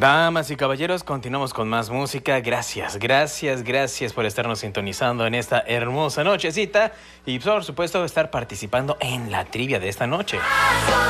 Damas y caballeros, continuamos con más música. Gracias por estarnos sintonizando en esta hermosa nochecita y por supuesto estar participando en la trivia de esta noche.